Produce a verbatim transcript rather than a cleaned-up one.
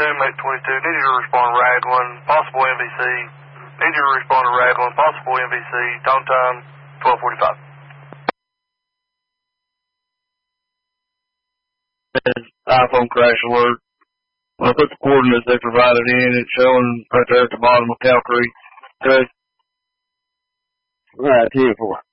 twenty-two, Mate twenty-two. Need you to respond to Raglan. Possible M V C. Need you to respond to Raglan. Possible M V C. Tone time, twelve forty-five. iPhone crash alert. When I put the coordinates they provided in, it's showing right there at the bottom of Cal Creek. Okay. All right, ten four.